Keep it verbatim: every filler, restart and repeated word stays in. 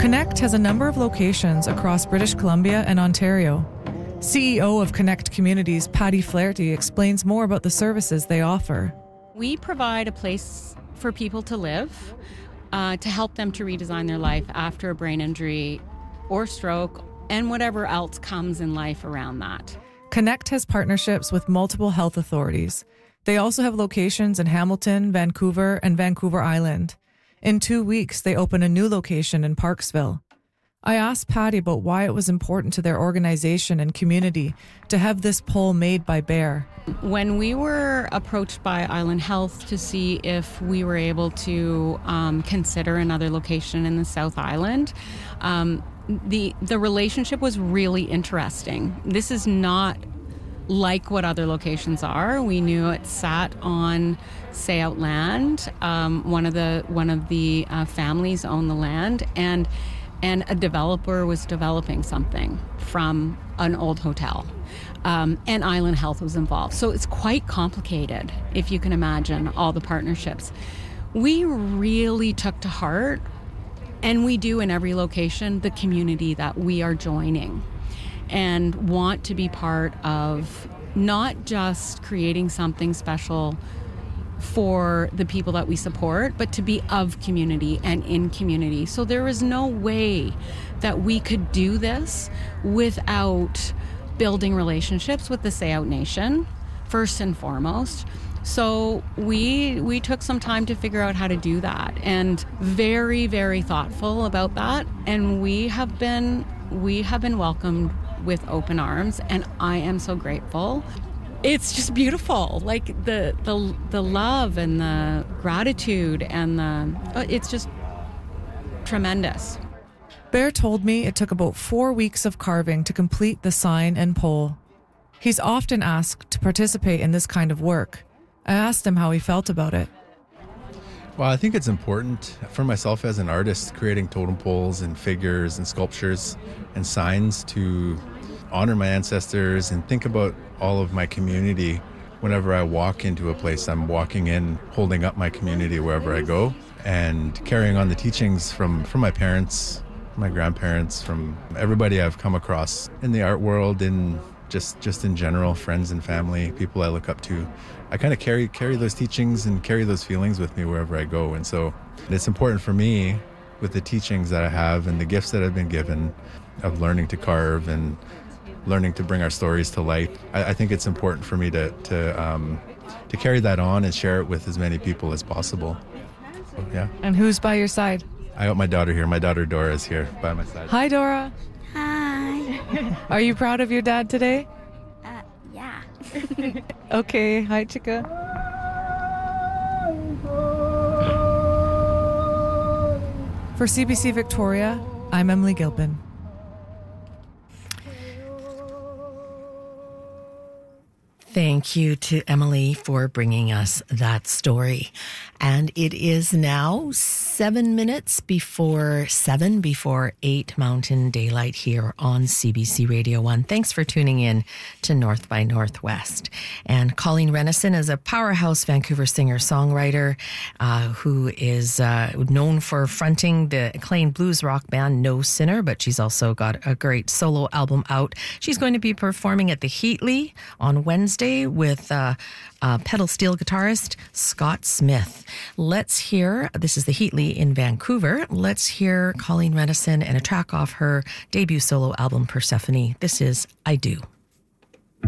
Connect has a number of locations across British Columbia and Ontario. C E O of Connect Communities, Patty Flaherty, explains more about the services they offer. We provide a place for people to live, uh, to help them to redesign their life after a brain injury or stroke and whatever else comes in life around that. Connect has partnerships with multiple health authorities. They also have locations in Hamilton, Vancouver, and Vancouver Island. In two weeks, they open a new location in Parksville. I asked Patty about why it was important to their organization and community to have this pole made by Bear. When we were approached by Island Health to see if we were able to um, consider another location in the South Island, um, the the relationship was really interesting. This is not like what other locations are. We knew it sat on Sayout land. Um, one of the one of the uh, families owned the land, and and a developer was developing something from an old hotel. Um, and Island Health was involved. So it's quite complicated, if you can imagine, all the partnerships. We really took to heart, and we do in every location, the community that we are joining, and want to be part of not just creating something special for the people that we support, but to be of community and in community. So there is no way that we could do this without building relationships with the Sayout Nation, first and foremost. So we we took some time to figure out how to do that, and very, very thoughtful about that. And we have been we have been welcomed with open arms, and I am so grateful. It's just beautiful, like the the the love and the gratitude and the it's just tremendous. Bear told me it took about four weeks of carving to complete the sign and pole. He's often asked to participate in this kind of work. I asked him how he felt about it. Well, I think it's important for myself as an artist, creating totem poles and figures and sculptures and signs to honor my ancestors and think about all of my community. Whenever I walk into a place, I'm walking in, holding up my community wherever I go, and carrying on the teachings from, from my parents, my grandparents, from everybody I've come across in the art world, in just just in general, friends and family, people I look up to. I kind of carry carry those teachings and carry those feelings with me wherever I go. And so it's important for me, with the teachings that I have and the gifts that I've been given of learning to carve and learning to bring our stories to light. I, I think it's important for me to to um, to carry that on and share it with as many people as possible. So, yeah. And who's by your side? I got my daughter here. My daughter Dora is here by my side. Hi, Dora. Hi. Are you proud of your dad today? Uh, yeah. Okay. Hi, Chica. For C B C Victoria, I'm Emily Gilpin. Thank you to Emily for bringing us that story. And it is now seven minutes before seven, before eight Mountain Daylight here on C B C Radio one. Thanks for tuning in to North by Northwest. And Colleen Renison is a powerhouse Vancouver singer-songwriter uh, who is uh, known for fronting the acclaimed blues rock band No Sinner, but she's also got a great solo album out. She's going to be performing at the Heatley on Wednesday with uh, uh, pedal steel guitarist Scott Smith. Let's hear, this is the Heatley in Vancouver. Let's hear Colleen Renison and a track off her debut solo album, Persephone. This is I Do.